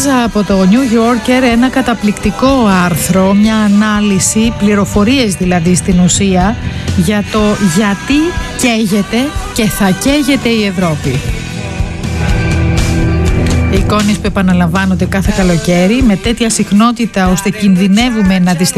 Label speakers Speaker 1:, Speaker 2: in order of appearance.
Speaker 1: Διάβαζα από το New Yorker ένα καταπληκτικό άρθρο, μια ανάλυση, πληροφορίες δηλαδή στην ουσία, για το γιατί καίγεται και θα καίγεται η Ευρώπη. Εικόνες που επαναλαμβάνονται κάθε καλοκαίρι με τέτοια συχνότητα ώστε κινδυνεύουμε να τις